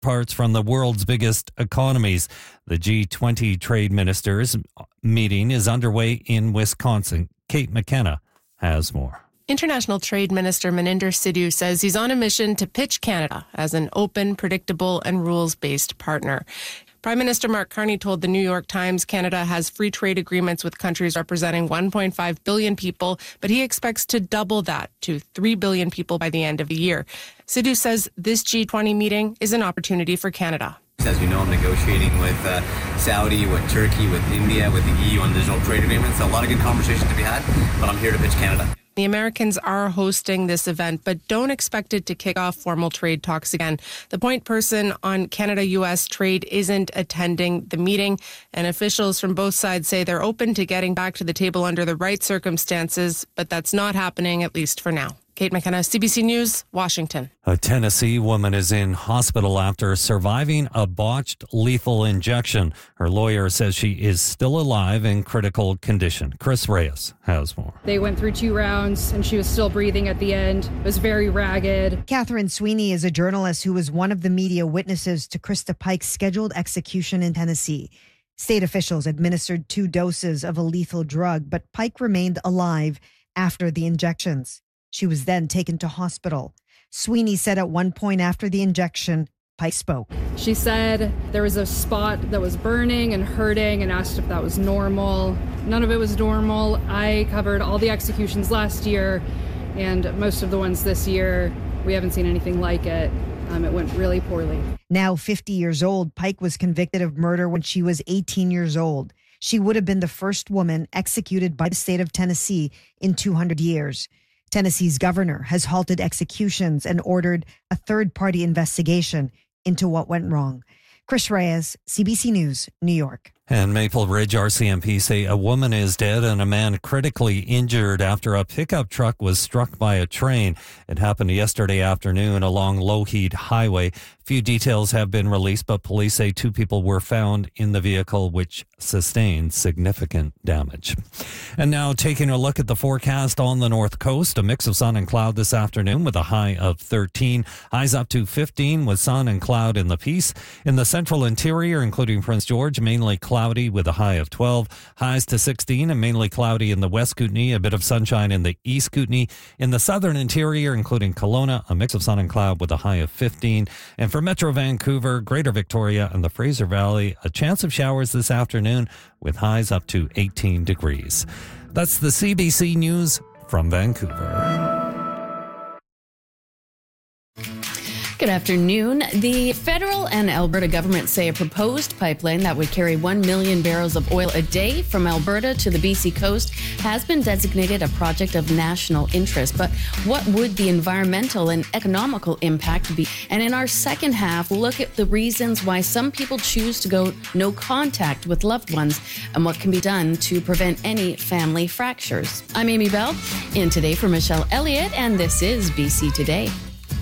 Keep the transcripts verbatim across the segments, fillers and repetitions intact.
parts from the world's biggest economies. The G twenty trade ministers meeting is underway in Wisconsin. Kate McKenna has more. International Trade Minister Maninder Sidhu says he's on a mission to pitch Canada as an open, predictable, and rules-based partner. Prime Minister Mark Carney told the New York Times Canada has free trade agreements with countries representing one point five billion people, but he expects to double that to three billion people by the end of the year. Sidhu says this G twenty meeting is an opportunity for Canada. As you know, I'm negotiating with uh, Saudi, with Turkey, with India, with the E U on digital trade agreements. So a lot of good conversations to be had, but I'm here to pitch Canada. The Americans are hosting this event, but don't expect it to kick off formal trade talks again. The point person on Canada-U S trade isn't attending the meeting, and officials from both sides say they're open to getting back to the table under the right circumstances, but that's not happening, at least for now. Kate McKenna, C B C News, Washington. A Tennessee woman is in hospital after surviving a botched lethal injection. Her lawyer says she is still alive in critical condition. Chris Reyes has more. They went through two rounds and she was still breathing at the end. It was very ragged. Catherine Sweeney is a journalist who was one of the media witnesses to Krista Pike's scheduled execution in Tennessee. State officials administered two doses of a lethal drug, but Pike remained alive after the injections. She was then taken to hospital. Sweeney said at one point after the injection, Pike spoke. She said there was a spot that was burning and hurting and asked if that was normal. None of it was normal. I covered all the executions last year and most of the ones this year. We haven't seen anything like it. Um, it went really poorly. Now fifty years old, Pike was convicted of murder when she was eighteen years old. She would have been the first woman executed by the state of Tennessee in two hundred years. Tennessee's governor has halted executions and ordered a third-party investigation into what went wrong. Chris Reyes, C B C News, New York. And Maple Ridge R C M P say a woman is dead and a man critically injured after a pickup truck was struck by a train. It happened yesterday afternoon along Lougheed Highway. Few details have been released, but police say two people were found in the vehicle which sustained significant damage. And now taking a look at the forecast on the North Coast, a mix of sun and cloud this afternoon with a high of thirteen. Highs up to fifteen with sun and cloud in the Peace. In the central interior, including Prince George, mainly cloudy with a high of twelve. Highs to sixteen and mainly cloudy in the West Kootenay, a bit of sunshine in the East Kootenay. In the southern interior, including Kelowna, a mix of sun and cloud with a high of fifteen. And for Metro Vancouver, Greater Victoria, and the Fraser Valley, a chance of showers this afternoon with highs up to eighteen degrees. That's the C B C News from Vancouver. Good afternoon. The federal and Alberta governments say a proposed pipeline that would carry one million barrels of oil a day from Alberta to the B C coast has been designated a project of national interest. But what would the environmental and economical impact be? And in our second half, we'll look at the reasons why some people choose to go no contact with loved ones and what can be done to prevent any family fractures. I'm Amy Bell, in today for Michelle Elliott, and this is B C Today.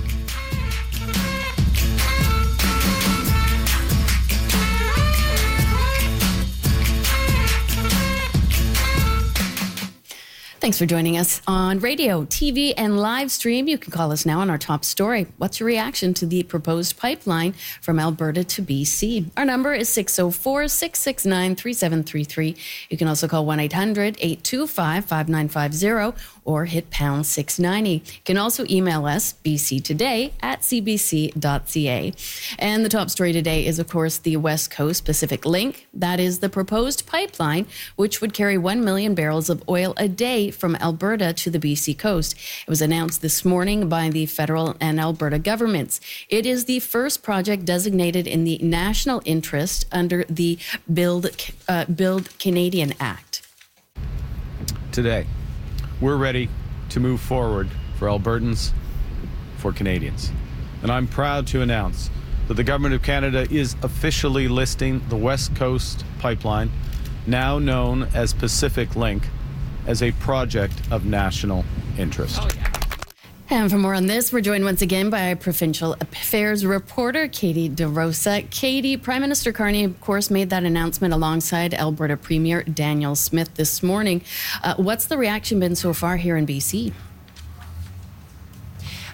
Thanks for joining us on radio, T V, and live stream. You can call us now on our top story. What's your reaction to the proposed pipeline from Alberta to B C? Our number is six oh four, six six nine, three seven three three. You can also call one eight hundred, eight two five, five nine five zero or hit pound six ninety. You can also email us, b c today at c b c dot c a. And the top story today is, of course, the West Coast Pacific Link. That is the proposed pipeline, which would carry one million barrels of oil a day from Alberta to the B C coast. It was announced this morning by the federal and Alberta governments. It is the first project designated in the national interest under the Build, uh, Build Canadian Act. Today, we're ready to move forward for Albertans, for Canadians. And I'm proud to announce that the Government of Canada is officially listing the West Coast Pipeline, now known as Pacific Link, as a project of national interest. Oh, yeah. And for more on this, we're joined once again by Provincial Affairs reporter Katie DeRosa. Katie, Prime Minister Carney, of course, made that announcement alongside Alberta Premier Daniel Smith this morning. Uh, what's the reaction been so far here in B C?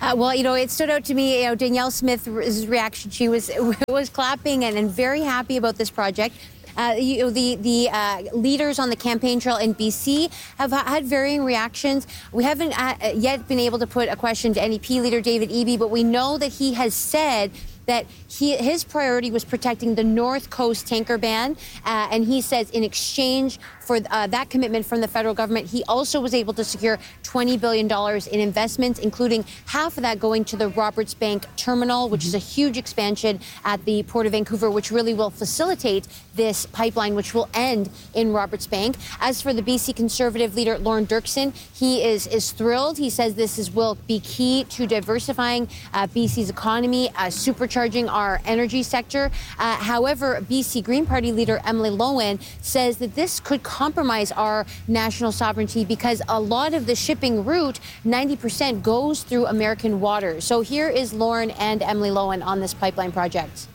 Uh, well, you know, it stood out to me, you know, Danielle Smith's reaction. She was was clapping and, and very happy about this project. Uh, you know, the the uh, leaders on the campaign trail in B C have had varying reactions. We haven't uh, yet been able to put a question to N D P leader David Eby, but we know that he has said that he, his priority was protecting the North Coast tanker ban. Uh, and he says in exchange for uh, that commitment from the federal government, he also was able to secure twenty billion dollars in investments, including half of that going to the Roberts Bank terminal, which is a huge expansion at the Port of Vancouver, which really will facilitate this pipeline, which will end in Roberts Bank. As for the B C Conservative leader, Lorne Dirksen, he is, is thrilled. He says this is, will be key to diversifying uh, B C's economy, uh, supercharging our energy sector. Uh, however, B C Green Party leader Emily Lowen says that this could compromise our national sovereignty because a lot of the shipping route, ninety percent, goes through American waters. So here is Lorne and Emily Lowen on this pipeline project.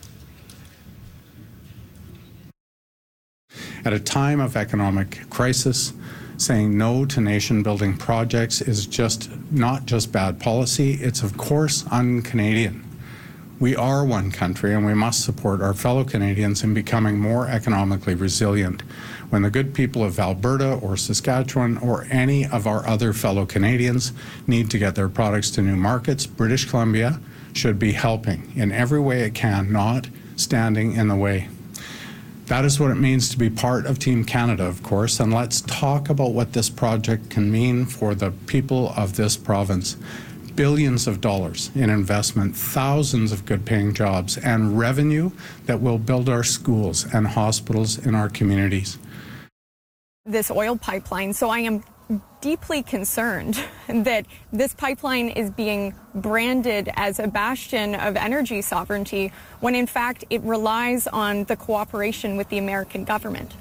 At a time of economic crisis, saying no to nation-building projects is just not just bad policy, it's of course un-Canadian. We are one country and we must support our fellow Canadians in becoming more economically resilient. When the good people of Alberta or Saskatchewan or any of our other fellow Canadians need to get their products to new markets, British Columbia should be helping in every way it can, not standing in the way. That is what it means to be part of Team Canada, of course, and let's talk about what this project can mean for the people of this province. Billions of dollars in investment, thousands of good-paying jobs, and revenue that will build our schools and hospitals in our communities. This oil pipeline, so I am deeply concerned that this pipeline is being branded as a bastion of energy sovereignty when in fact it relies on the cooperation with the American government.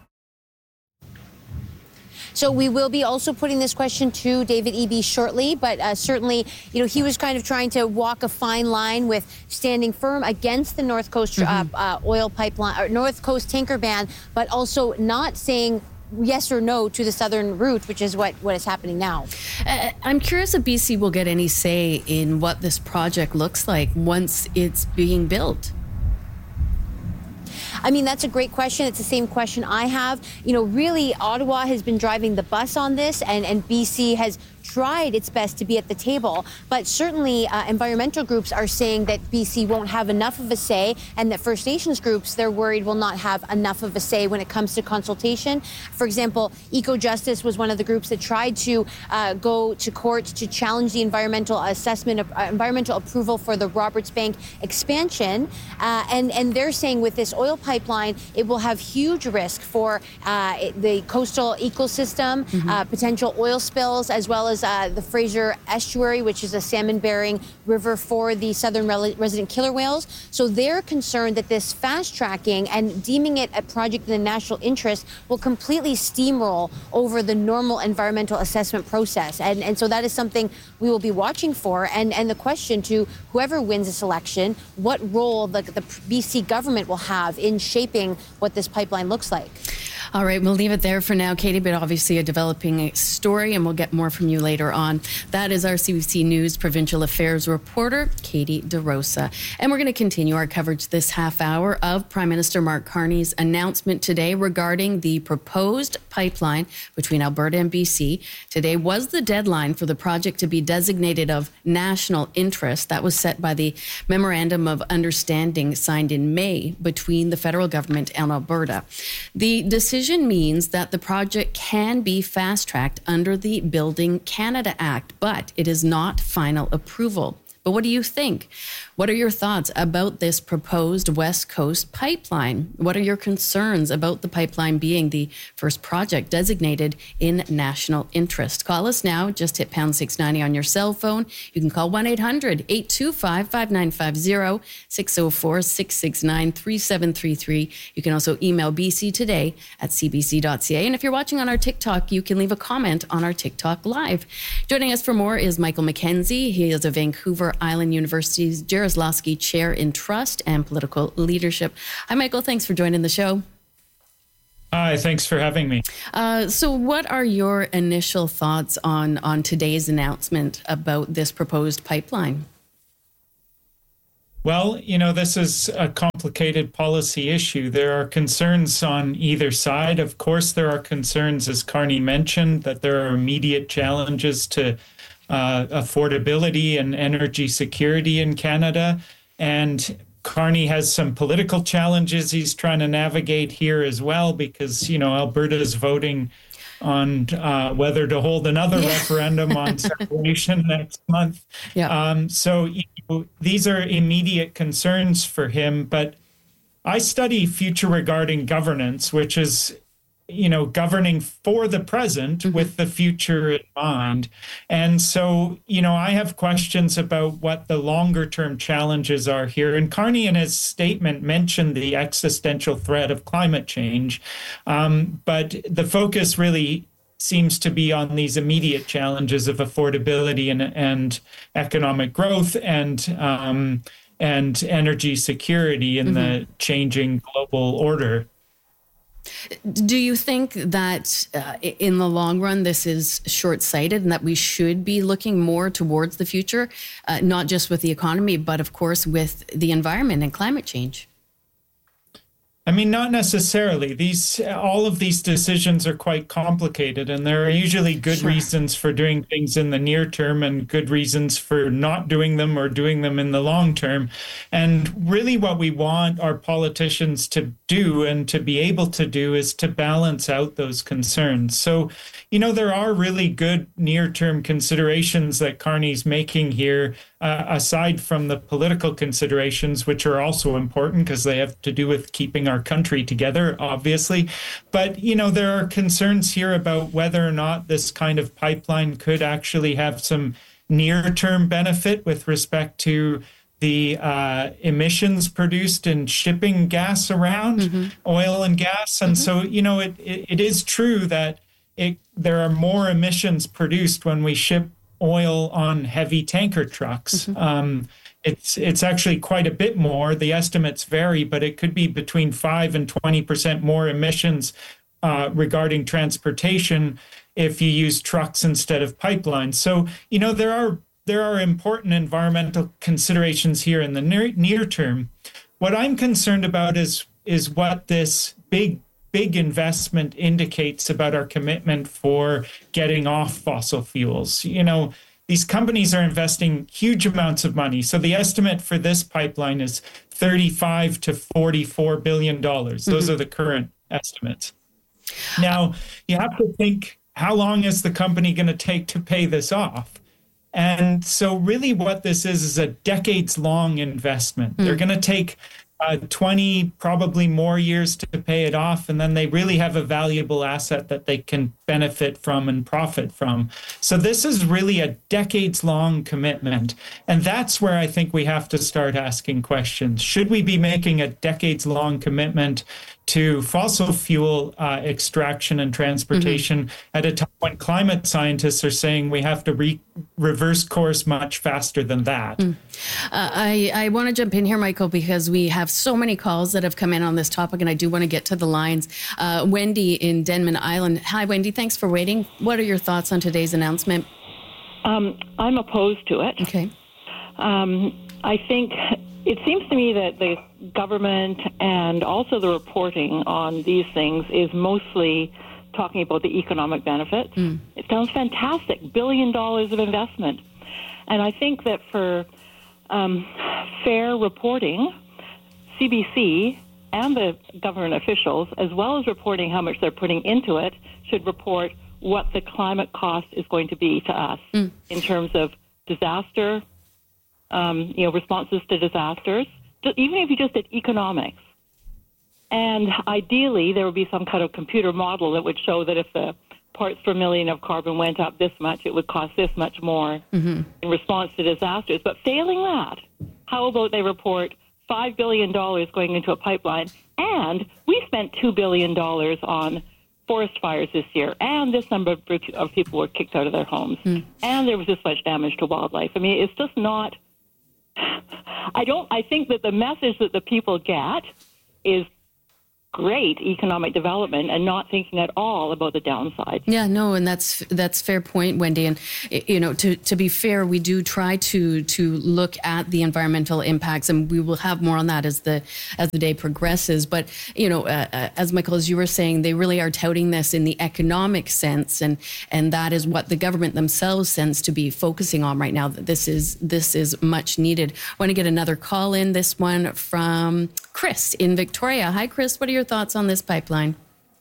So we will be also putting this question to David Eby shortly, but uh, certainly, you know, he was kind of trying to walk a fine line with standing firm against the North Coast mm-hmm. uh, uh, oil pipeline or North Coast tanker ban, but also not saying yes or no to the southern route, which is what, what is happening now. Uh, I'm curious if B C will get any say in what this project looks like once it's being built. I mean, that's a great question. It's the same question I have. You know, really, Ottawa has been driving the bus on this, and, and B C has tried its best to be at the table. But certainly, uh, environmental groups are saying that B C won't have enough of a say, and that First Nations groups, they're worried, will not have enough of a say when it comes to consultation. For example, Eco Justice was one of the groups that tried to uh, go to court to challenge the environmental assessment, of, uh, environmental approval for the Roberts Bank expansion. Uh, and, and they're saying with this oil pipeline, it will have huge risk for uh, the coastal ecosystem, mm-hmm. uh, potential oil spills, as well as uh, the Fraser Estuary, which is a salmon-bearing river for the southern re- resident killer whales. So they're concerned that this fast-tracking and deeming it a project in the national interest will completely steamroll over the normal environmental assessment process. And, and so that is something we will be watching for. And, and the question to whoever wins this election, what role the, the B C government will have in shaping what this pipeline looks like. All right, we'll leave it there for now, Katie, but obviously a developing story, and we'll get more from you later on. That is our C B C News Provincial Affairs reporter, Katie DeRosa. And we're going to continue our coverage this half hour of Prime Minister Mark Carney's announcement today regarding the proposed pipeline between Alberta and B C. Today was the deadline for the project to be designated of national interest. That was set by the Memorandum of Understanding signed in May between the federal government and Alberta. The decision means that the project can be fast-tracked under the Building Canada Act, but it is not final approval. But what do you think? What are your thoughts about this proposed West Coast pipeline? What are your concerns about the pipeline being the first project designated in national interest? Call us now. Just hit pound six ninety on your cell phone. You can call one eight hundred eight two five five nine five zero, six oh four six six nine three seven three three. You can also email b c today at c b c dot c a. And if you're watching on our TikTok, you can leave a comment on our TikTok Live. Joining us for more is Michael McKenzie. He is a Vancouver Island University's Jarislowsky Chair in Trust and Political Leadership. Hi, Michael. Thanks for joining the show. Hi, thanks for having me. Uh, so what are your initial thoughts on, on today's announcement about this proposed pipeline? Well, you know, this is a complicated policy issue. There are concerns on either side. Of course, there are concerns, as Carney mentioned, that there are immediate challenges to uh, affordability and energy security in Canada. And Carney has some political challenges he's trying to navigate here as well, because, you know, Alberta is voting on uh, whether to hold another yeah. referendum on separation next month. Yeah. Um, so you know, these are immediate concerns for him. But I study future regarding governance, which is, you know, governing for the present mm-hmm. with the future in mind. And so, you know, I have questions about what the longer term challenges are here. And Carney in his statement mentioned the existential threat of climate change. Um, but the focus really seems to be on these immediate challenges of affordability and, and economic growth and um, and energy security in mm-hmm. the changing global order. Do you think that uh, in the long run, this is short-sighted and that we should be looking more towards the future, uh, not just with the economy, but of course with the environment and climate change? I mean, not necessarily. These all of these decisions are quite complicated, and there are usually good sure. reasons for doing things in the near term and good reasons for not doing them or doing them in the long term. And really what we want our politicians to do and to be able to do is to balance out those concerns. So, you know, there are really good near-term considerations that Carney's making here, uh, aside from the political considerations, which are also important because they have to do with keeping our country together, obviously. But, you know, there are concerns here about whether or not this kind of pipeline could actually have some near-term benefit with respect to the uh, emissions produced in shipping gas around, mm-hmm. oil and gas. And mm-hmm. so, you know, it, it, it is true that it, there are more emissions produced when we ship oil on heavy tanker trucks. Mm-hmm. Um, it's it's actually quite a bit more. The estimates vary, but it could be between five and twenty percent more emissions uh, regarding transportation if you use trucks instead of pipelines. So, you know, there are there are important environmental considerations here in the near, near term. What I'm concerned about is is what this big big investment indicates about our commitment for getting off fossil fuels. You know, these companies are investing huge amounts of money. So the estimate for this pipeline is thirty-five to forty-four billion dollars. Those mm-hmm. are the current estimates. Now, you have to think, how long is the company going to take to pay this off? And so really what this is is a decades-long investment. Mm. They're going to take Uh, twenty, probably more years to pay it off. And then they really have a valuable asset that they can benefit from and profit from. So this is really a decades long commitment. And that's where I think we have to start asking questions. Should we be making a decades long commitment to fossil fuel uh, extraction and transportation mm-hmm. at a time when climate scientists are saying we have to re- reverse course much faster than that? Mm. Uh, I, I want to jump in here, Michael, because we have so many calls that have come in on this topic, and I do want to get to the lines. Uh, Wendy in Denman Island. Hi, Wendy. Thanks for waiting. What are your thoughts on today's announcement? Um, I'm opposed to it. Okay. Um, I think it seems to me that the government and also the reporting on these things is mostly talking about the economic benefits. Mm. It sounds fantastic, billion dollars of investment. And I think that for um, fair reporting, C B C and the government officials, as well as reporting how much they're putting into it, should report what the climate cost is going to be to us mm. in terms of disaster, um, you know, responses to disasters, even if you just did economics. And ideally, there would be some kind of computer model that would show that if the parts per million of carbon went up this much, it would cost this much more mm-hmm. in response to disasters. But failing that, how about they report five billion dollars going into a pipeline, and we spent two billion dollars on forest fires this year, and this number of people were kicked out of their homes, mm. and there was this much damage to wildlife. I mean, it's just not... I don't. I think that the message that the people get is great economic development and not thinking at all about the downside. Yeah, no, and that's that's fair point, Wendy. And you know, to to be fair, we do try to to look at the environmental impacts, and we will have more on that as the as the day progresses. But you know, uh, uh, as Michael, as you were saying, they really are touting this in the economic sense, and and that is what the government themselves tends to be focusing on right now. That this is this is much needed. I want to get another call in. This one from Chris in Victoria. Hi, Chris. What are your thoughts on this pipeline?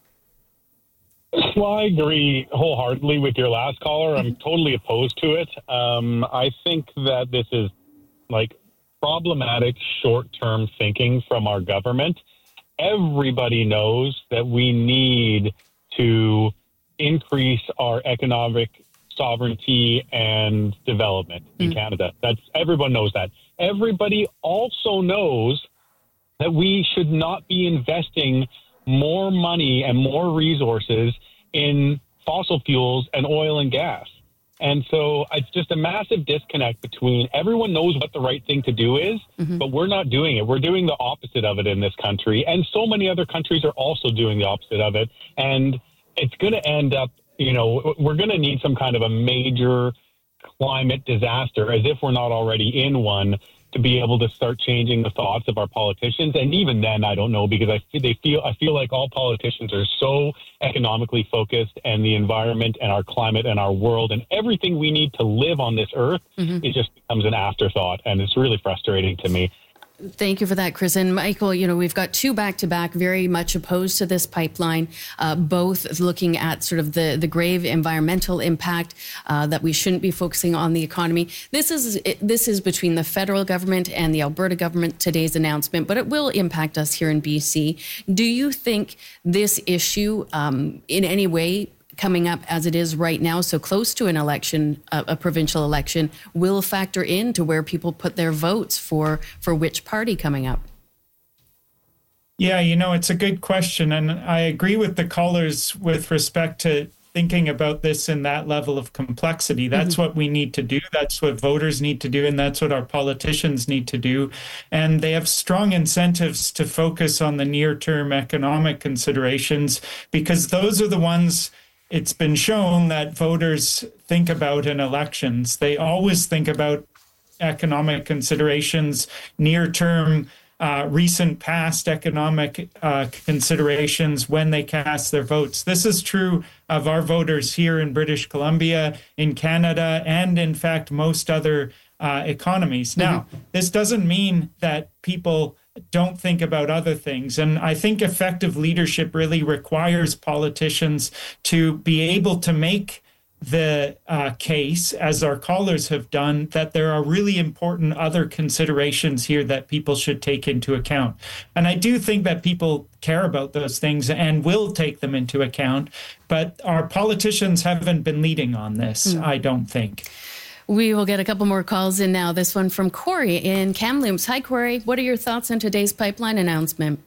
Well, I agree wholeheartedly with your last caller. I'm totally opposed to it. Um, I think that this is like problematic short-term thinking from our government. Everybody knows that we need to increase our economic sovereignty and development in mm. Canada. That's everyone knows that. Everybody also knows that we should not be investing more money and more resources in fossil fuels and oil and gas. And so it's just a massive disconnect between everyone knows what the right thing to do is, mm-hmm. but we're not doing it. We're doing the opposite of it in this country. And so many other countries are also doing the opposite of it. And it's going to end up, you know, we're going to need some kind of a major climate disaster, as if we're not already in one, to be able to start changing the thoughts of our politicians. And even then, I don't know, because I feel, they feel I feel like all politicians are so economically focused, and the environment and our climate and our world and everything we need to live on this earth, mm-hmm. it just becomes an afterthought. And it's really frustrating to me. Thank you for that, Chris. And Michael, you know, we've got two back-to-back very much opposed to this pipeline, uh, both looking at sort of the, the grave environmental impact, uh, that we shouldn't be focusing on the economy. This is this is between the federal government and the Alberta government, today's announcement, but it will impact us here in B C. Do you think this issue um, in any way coming up as it is right now, so close to an election, a, a provincial election, will factor into where people put their votes for for which party coming up? Yeah, you know, it's a good question. And I agree with the callers with respect to thinking about this in that level of complexity. That's mm-hmm. what we need to do. That's what voters need to do. And that's what our politicians need to do. And they have strong incentives to focus on the near-term economic considerations, because those are the ones it's been shown that voters think about in elections. They always think about economic considerations, near-term, uh, recent past economic uh, considerations when they cast their votes. This is true of our voters here in British Columbia, in Canada, and in fact, most other uh, economies. Mm-hmm. Now, this doesn't mean that people don't think about other things. And I think effective leadership really requires politicians to be able to make the uh, case, as our callers have done, that there are really important other considerations here that people should take into account. And I do think that people care about those things and will take them into account, but our politicians haven't been leading on this, mm. I don't think. We will get a couple more calls in now. This one from Corey in Kamloops. Hi, Corey. What are your thoughts on today's pipeline announcement?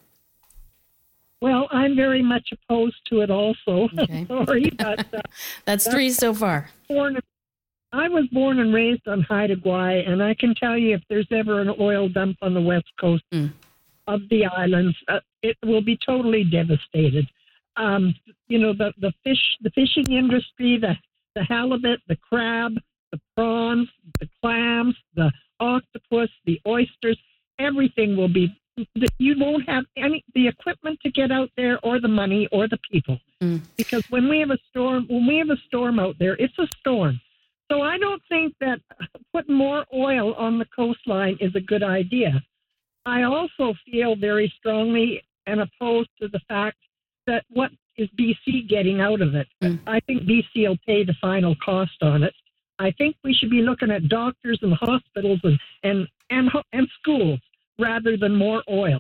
Well, I'm very much opposed to it also. Okay. Sorry. But, uh, that's, that's three so far. Born, I was born and raised on Haida Gwaii, and I can tell you if there's ever an oil dump on the west coast mm. of the islands, uh, it will be totally devastated. Um, you know, the, the fish, the fishing industry, the, the halibut, the crab, the prawns, the clams, the octopus, the oysters, everything will be, you won't have any, the equipment to get out there or the money or the people. Mm. Because when we have a storm, when we have a storm out there, it's a storm. So I don't think that putting more oil on the coastline is a good idea. I also feel very strongly and opposed to the fact that what is B C getting out of it? Mm. I think B C will pay the final cost on it. I think we should be looking at doctors and hospitals and, and, and, and schools rather than more oil.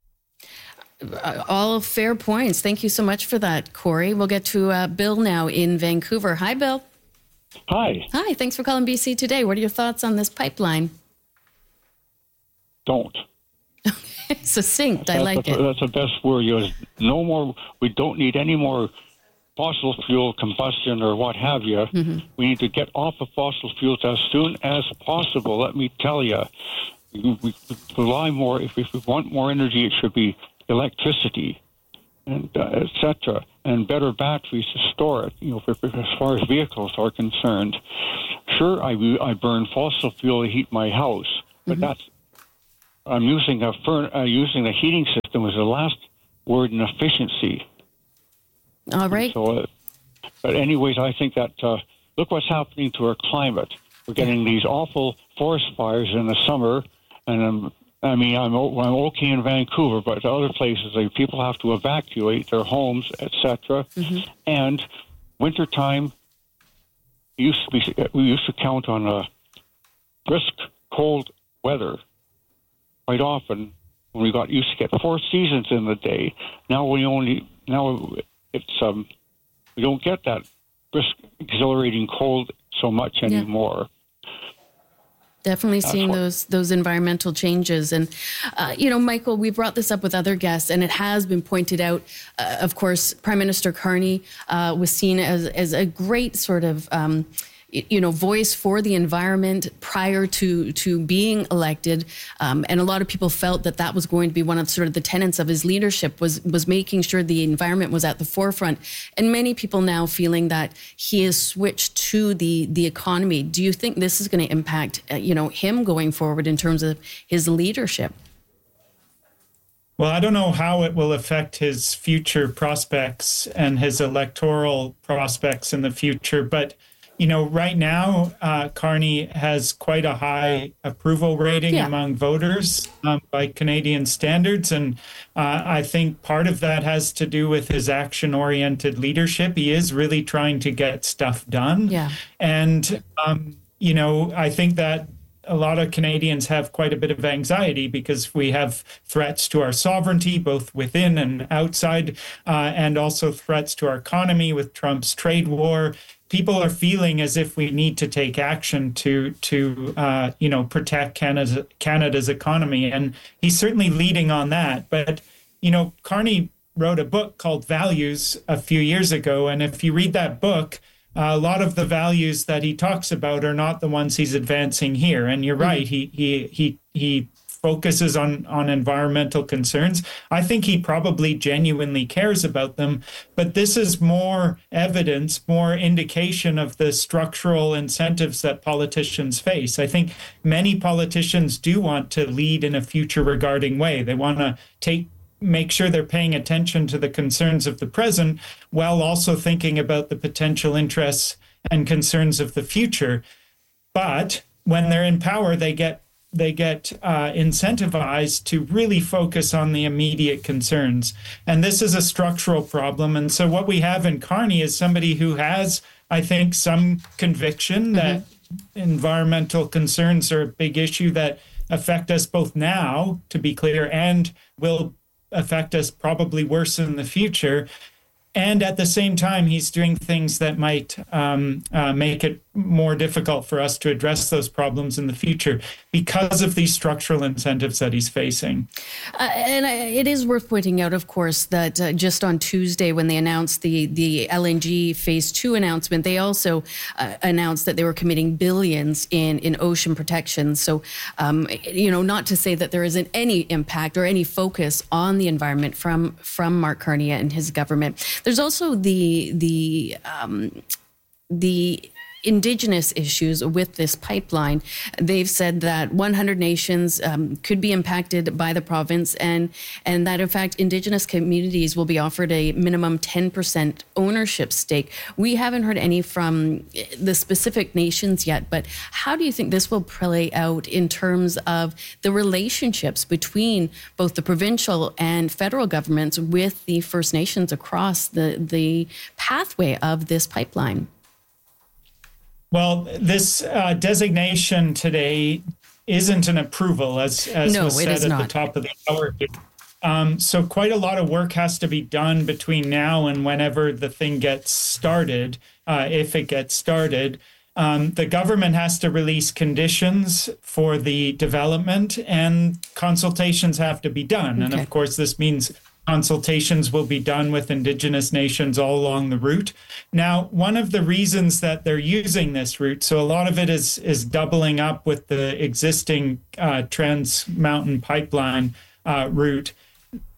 All fair points. Thank you so much for that, Corey. We'll get to uh, Bill now in Vancouver. Hi, Bill. Hi. Hi. Thanks for calling B C Today. What are your thoughts on this pipeline? Don't. Succinct. I that's like the, it. That's the best word. You no more. We don't need any more fossil fuel combustion or what have you. Mm-hmm. We need to get off of fossil fuels as soon as possible. Let me tell you, we rely more. If, if we want more energy, it should be electricity. and uh, et cetera, and better batteries to store it, you know, for, for, as far as vehicles are concerned. Sure, I, I burn fossil fuel to heat my house, but mm-hmm. that's, I'm using a furn, uh, using a heating system as the last word in efficiency. All right. So, uh, but anyways, I think that, uh, look what's happening to our climate. We're getting these awful forest fires in the summer, and um, I mean, I'm, I'm okay in Vancouver, but other places, like, people have to evacuate their homes, et cetera. Mm-hmm. And wintertime, used to be, we used to count on a brisk, cold weather quite often when we got used to get four seasons in the day. Now we only now it's um we don't get that brisk, exhilarating cold so much anymore. Yeah. Definitely seeing what, those those environmental changes. And, uh, you know, Michael, we brought this up with other guests, and it has been pointed out, uh, of course, Prime Minister Carney uh, was seen as, as a great sort of, um, you know, voice for the environment prior to to being elected. Um, and a lot of people felt that that was going to be one of sort of the tenets of his leadership, was was making sure the environment was at the forefront. And many people now feeling that he has switched to the the economy. Do you think this is going to impact, uh, you know, him going forward in terms of his leadership? Well, I don't know how it will affect his future prospects and his electoral prospects in the future, but you know, right now, uh, Carney has quite a high approval rating yeah. among voters um, by Canadian standards. And uh, I think part of that has to do with his action-oriented leadership. He is really trying to get stuff done. Yeah. And, um, you know, I think that a lot of Canadians have quite a bit of anxiety because we have threats to our sovereignty, both within and outside, uh, and also threats to our economy with Trump's trade war. People are feeling as if we need to take action to, to uh, you know, protect Canada, Canada's economy. And he's certainly leading on that. But, you know, Carney wrote a book called Values a few years ago. And if you read that book, Uh, a lot of the values that he talks about are not the ones he's advancing here. And you're right, he he he he focuses on, on environmental concerns. I think he probably genuinely cares about them, but this is more evidence, more indication of the structural incentives that politicians face. I think many politicians do want to lead in a future regarding way. They want to take make sure they're paying attention to the concerns of the present while also thinking about the potential interests and concerns of the future. But when they're in power, they get they get uh, incentivized to really focus on the immediate concerns. And this is a structural problem. And so what we have in Carney is somebody who has, I think, some conviction mm-hmm. that environmental concerns are a big issue that affect us both now, to be clear, and will affect us probably worse in the future. And at the same time, he's doing things that might um, uh, make it more difficult for us to address those problems in the future because of these structural incentives that he's facing. Uh, and I, it is worth pointing out, of course, that uh, just on Tuesday, when they announced the, the L N G Phase two announcement, they also uh, announced that they were committing billions in, in ocean protection. So, um, you know, not to say that there isn't any impact or any focus on the environment from, from Mark Carney and his government. There's also the the um, the Indigenous issues with this pipeline. They've said that one hundred nations um, could be impacted by the province, and and that in fact Indigenous communities will be offered a minimum ten percent ownership stake. We haven't heard any from the specific nations yet, but how do you think this will play out in terms of the relationships between both the provincial and federal governments with the First Nations across the the pathway of this pipeline? Well, this uh, designation today isn't an approval, as, as no, was said at not. the top of the hour. Um, so quite a lot of work has to be done between now and whenever the thing gets started, uh, if it gets started. Um, the government has to release conditions for the development, and consultations have to be done. Okay. And of course, this means consultations will be done with Indigenous nations all along the route. Now, one of the reasons that they're using this route, so a lot of it is is doubling up with the existing uh, Trans Mountain Pipeline uh, route.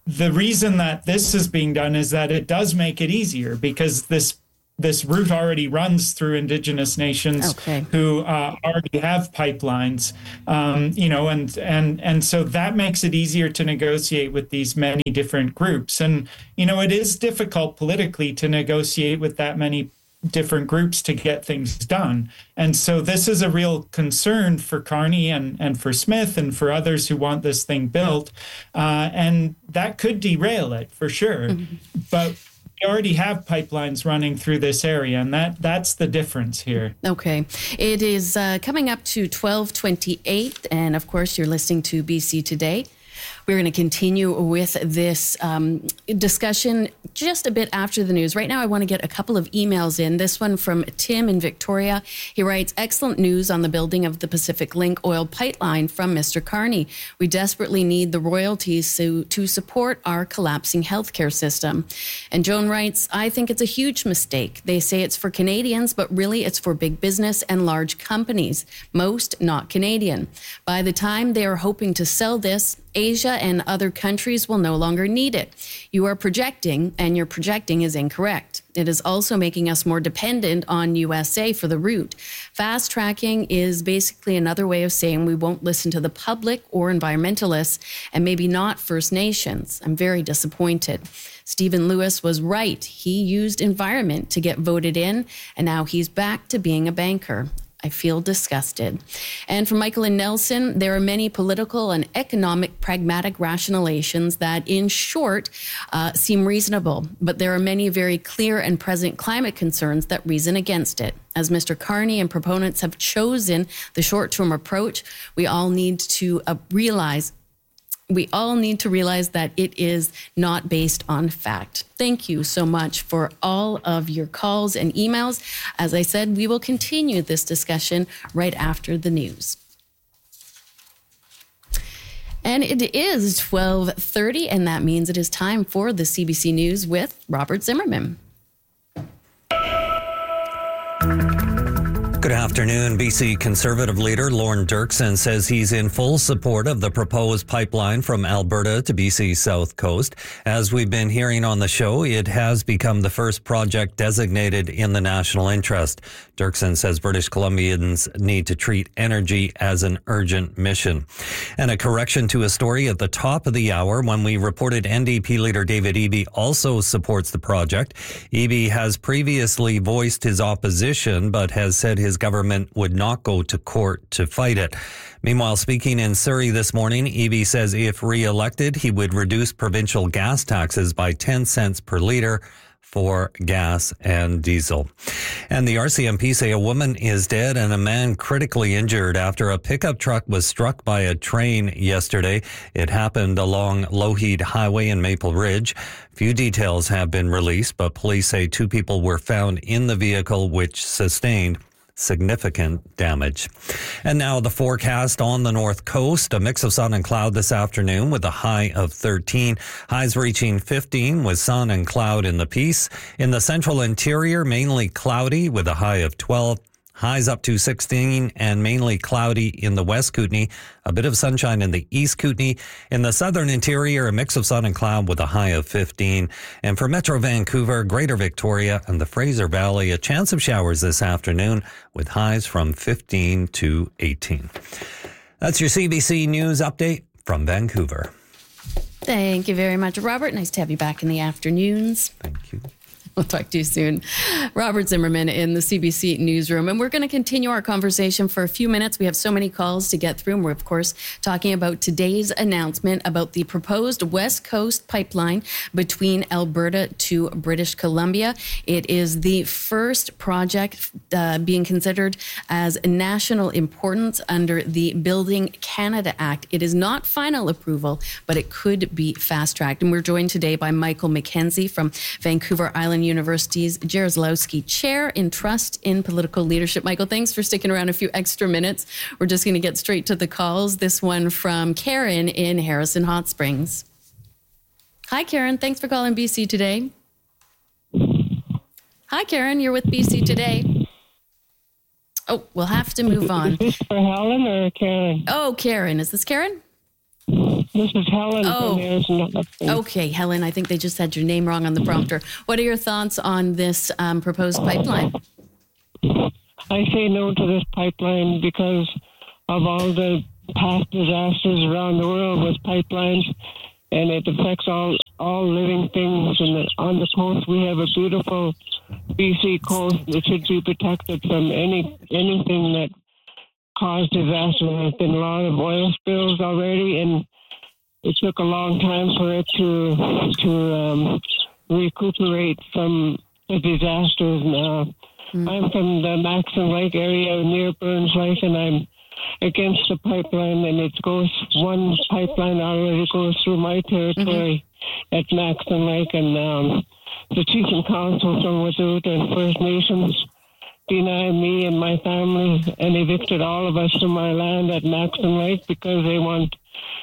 the reason that this is being done is that it does make it easier, because this this route already runs through Indigenous nations okay. who uh, already have pipelines, um, you know, and and and so that makes it easier to negotiate with these many different groups. And you know, it is difficult politically to negotiate with that many different groups to get things done. And so this is a real concern for Carney and, and for Smith and for others who want this thing built. Uh, and that could derail it for sure. Mm-hmm. But we already have pipelines running through this area, and that that's the difference here. Okay. It is uh, coming up to twelve twenty-eight, and of course you're listening to B C Today. We're going to continue with this um, discussion just a bit after the news. Right now, I want to get a couple of emails in. This one from Tim in Victoria. He writes, excellent news on the building of the Pacific Link oil pipeline from Mister Carney. We desperately need the royalties to, to support our collapsing healthcare system. And Joan writes, I think it's a huge mistake. They say it's for Canadians, but really it's for big business and large companies, most not Canadian. By the time they are hoping to sell this, Asia and other countries will no longer need it. You are projecting, and your projecting is incorrect. It is also making us more dependent on U S A for the route. Fast tracking is basically another way of saying we won't listen to the public or environmentalists, and maybe not First Nations. I'm very disappointed. Stephen Lewis was right. He used environment to get voted in, and now he's back to being a banker. I feel disgusted. And from Michael and Nelson, there are many political and economic pragmatic rationalizations that, in short, uh, seem reasonable. But there are many very clear and present climate concerns that reason against it. As Mister Carney and proponents have chosen the short-term approach, we all need to uh, realize We all need to realize that it is not based on fact. Thank you so much for all of your calls and emails. As I said, we will continue this discussion right after the news. And it is twelve thirty, and that means it is time for the C B C News with Robert Zimmerman. Good afternoon. B C Conservative leader Lorne Dirksen says he's in full support of the proposed pipeline from Alberta to B C's south coast. As we've been hearing on the show, it has become the first project designated in the national interest. Dirksen says British Columbians need to treat energy as an urgent mission. And a correction to a story at the top of the hour when we reported N D P leader David Eby also supports the project. Eby has previously voiced his opposition, but has said his government would not go to court to fight it. Meanwhile, speaking in Surrey this morning, Eby says if re-elected, he would reduce provincial gas taxes by ten cents per litre for gas and diesel. And the R C M P say a woman is dead and a man critically injured after a pickup truck was struck by a train yesterday. It happened along Lougheed Highway in Maple Ridge. Few details have been released, but police say two people were found in the vehicle which sustained significant damage. And now the forecast on the north coast, a mix of sun and cloud this afternoon with a high of thirteen. Highs reaching fifteen with sun and cloud in the Peace. In the central interior, mainly cloudy with a high of twelve. Highs up to sixteen and mainly cloudy in the West Kootenay. A bit of sunshine in the East Kootenay. In the southern interior, a mix of sun and cloud with a high of fifteen. And for Metro Vancouver, Greater Victoria, and the Fraser Valley, a chance of showers this afternoon with highs from fifteen to eighteen. That's your C B C News update from Vancouver. Thank you very much, Robert. Nice to have you back in the afternoons. Thank you. We'll talk to you soon. Robert Zimmerman in the C B C newsroom. And we're going to continue our conversation for a few minutes. We have so many calls to get through. And we're, of course, talking about today's announcement about the proposed West Coast pipeline between Alberta to British Columbia. It is the first project uh, being considered as national importance under the Building Canada Act. It is not final approval, but it could be fast-tracked. And we're joined today by Michael McKenzie from Vancouver Island University's Jaroslawski Chair in Trust in Political Leadership. Michael, thanks for sticking around a few extra minutes. We're just going to get straight to the calls. This one from Karen in Harrison Hot Springs. Hi, Karen. Thanks for calling B C Today. Hi, Karen. You're with B C Today. Oh, we'll have to move on. Is this for Helen or Karen? Oh, Karen. Is this Karen? This is Helen Oh. from Arizona. Okay, Helen, I think they just had your name wrong on the prompter. What are your thoughts on this um, proposed pipeline? I say no to this pipeline because of all the past disasters around the world with pipelines, and it affects all all living things. And the, on the coast, we have a beautiful B C coast that should be protected from any anything that caused disaster. There's been a lot of oil spills already, and it took a long time for it to to um, recuperate from the disasters. Now, mm. I'm from the Maxon Lake area near Burns Lake, and I'm against the pipeline, and it goes, one pipeline already goes through my territory mm-hmm. at Maxon Lake, and um, the chief and council from Wet'suwet'en and First Nations denied me and my family and evicted all of us from our land at Maxon Lake because they want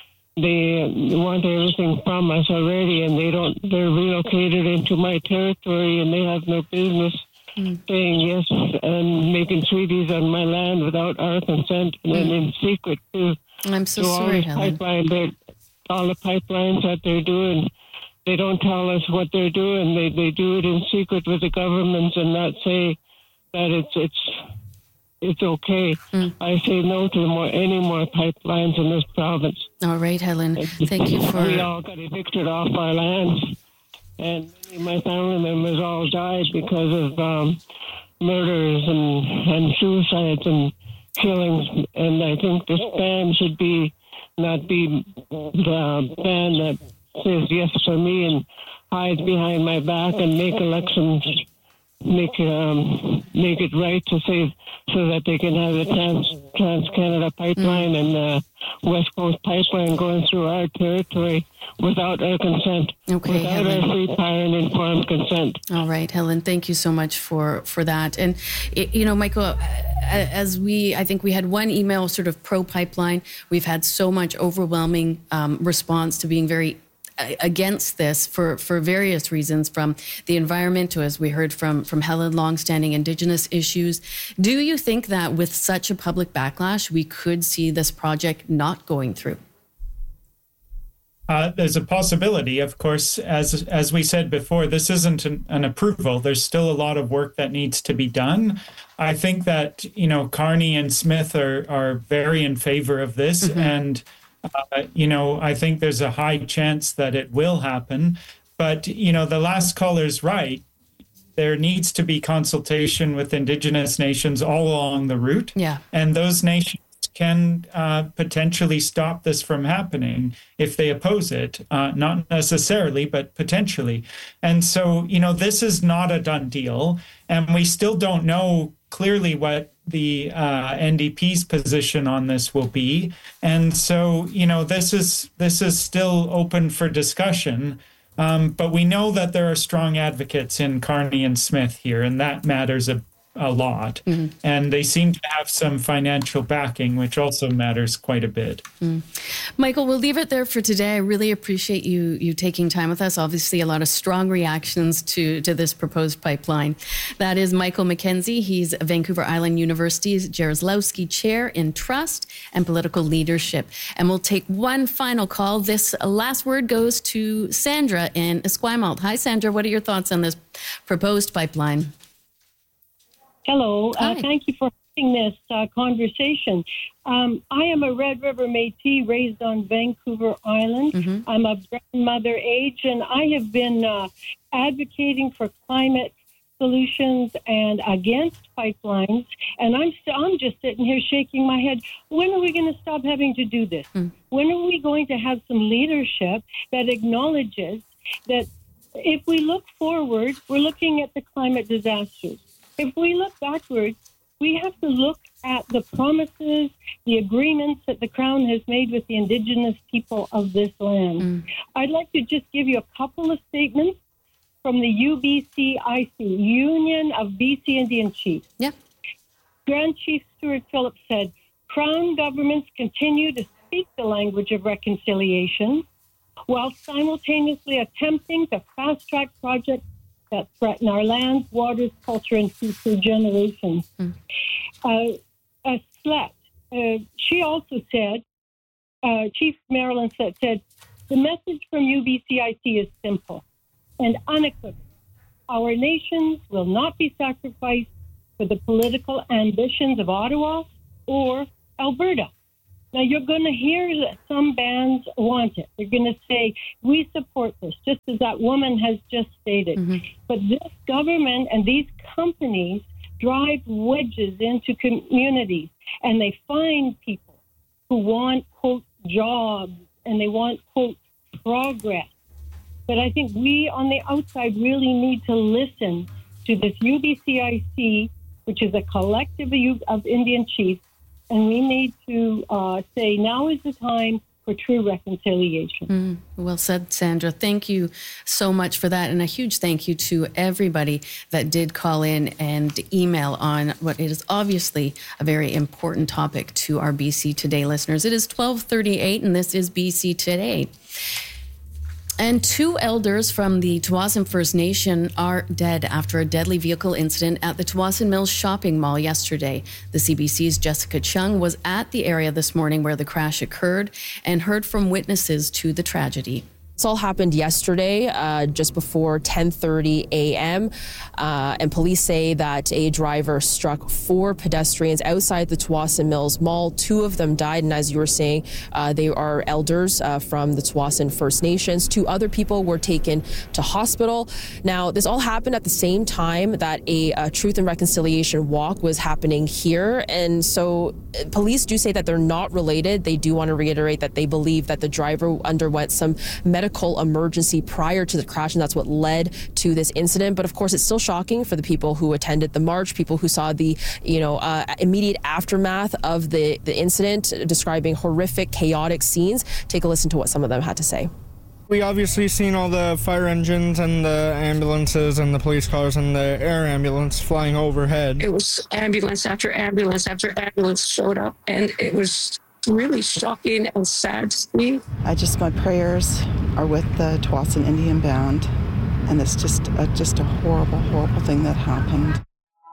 they want everything from us already, and they don't. They're relocated into my territory, and they have no business mm. saying yes and making treaties on my land without our consent and then mm. in secret too. I'm so so sorry, all Helen. Pipeline, all the pipelines that they're doing, they don't tell us what they're doing. They they do it in secret with the governments and not say that it's it's it's okay. Mm. I say no to more any more pipelines in this province. All right, Helen. Thank you for. We all got evicted off our lands, and many of my family members all died because of um, murders and and suicides and killings. And I think this ban should be not be the ban that says yes for me and hides behind my back and make elections. Make um, make it right to say so that they can have the Trans Trans Canada Pipeline mm. and the West Coast Pipeline going through our territory without our consent, okay, without Helen. our free, prior, and informed consent. All right, Helen. Thank you so much for for that. And it, you know, Michael, as we, I think we had one email sort of pro pipeline. We've had so much overwhelming um, response to being very against this for, for various reasons, from the environment to, as we heard from, from Helen, longstanding Indigenous issues. Do you think that with such a public backlash, we could see this project not going through? Uh, there's a possibility, of course. As as we said before, this isn't an, an approval. There's still a lot of work that needs to be done. I think that, you know, Carney and Smith are, are very in favor of this. Mm-hmm. And Uh, you know, I think there's a high chance that it will happen. But, you know, the last caller's right. There needs to be consultation with Indigenous nations all along the route. Yeah. And those nations can uh, potentially stop this from happening if they oppose it. Uh, not necessarily, but potentially. And so, you know, this is not a done deal. And we still don't know clearly what the uh, N D P's position on this will be. And so, you know, this is this is still open for discussion. Um, but we know that there are strong advocates in Carney and Smith here, and that matters a, a lot. Mm-hmm. And they seem to have some financial backing, which also matters quite a bit. Mm. Michael, we'll leave it there for today. I really appreciate you you taking time with us. Obviously, a lot of strong reactions to, to this proposed pipeline. That is Michael McKenzie. He's Vancouver Island University's Jaroslawski Chair in Trust and Political Leadership. And we'll take one final call. This last word goes to Sandra in Esquimalt. Hi, Sandra. What are your thoughts on this proposed pipeline? Hello. Uh, thank you for having this uh, conversation. Um, I am a Red River Métis raised on Vancouver Island. Mm-hmm. I'm of grandmother age, and I have been uh, advocating for climate solutions and against pipelines. And I'm st- I'm just sitting here shaking my head. When are we going to stop having to do this? Mm. When are we going to have some leadership that acknowledges that if we look forward, we're looking at the climate disasters. If we look backwards, we have to look at the promises, the agreements that the Crown has made with the Indigenous people of this land. Mm. I'd like to just give you a couple of statements from the U B C I C, Union of B C Indian Chiefs. Yeah. Grand Chief Stuart Phillips said, Crown governments continue to speak the language of reconciliation while simultaneously attempting to fast-track projects that threaten our lands, waters, culture, and future generations. Mm. Uh, uh, Slett, uh, she also said, uh, Chief Marilyn said, said, the message from U B C I C is simple and unequivocal. Our nations will not be sacrificed for the political ambitions of Ottawa or Alberta. Now, you're going to hear that some bands want it. They're going to say, we support this, just as that woman has just stated. Mm-hmm. But this government and these companies drive wedges into communities, and they find people who want, quote, jobs, and they want, quote, progress. But I think we on the outside really need to listen to this U B C I C, which is a collective of Indian chiefs, and we need to uh, say now is the time for true reconciliation. Mm, well said, Sandra. Thank you so much for that. And a huge thank you to everybody that did call in and email on what is obviously a very important topic to our B C Today listeners. It is twelve thirty-eight, and this is B C Today. And two elders from the Tsawwassen First Nation are dead after a deadly vehicle incident at the Tsawwassen Mills shopping mall yesterday. The C B C's Jessica Chung was at the area this morning where the crash occurred and heard from witnesses to the tragedy. This all happened yesterday, uh, just before ten thirty a.m., uh, and police say that a driver struck four pedestrians outside the Tsawwassen Mills Mall. Two of them died, and as you were saying, uh, they are elders uh, from the Tsawwassen First Nations. Two other people were taken to hospital. Now, this all happened at the same time that a, a Truth and Reconciliation walk was happening here, and so uh, police do say that they're not related. They do want to reiterate that they believe that the driver underwent some medical emergency prior to the crash, and that's what led to this incident. But of course, it's still shocking for the people who attended the march, people who saw the, you know, uh, immediate aftermath of the, the incident, describing horrific, chaotic scenes. Take a listen to what some of them had to say. We obviously seen all the fire engines and the ambulances and the police cars and the air ambulance flying overhead. It was ambulance after ambulance after ambulance showed up, and it was really shocking and sad to see. I just, my prayers are with the Tsawwassen Indian Band, and it's just a, just a horrible, horrible thing that happened.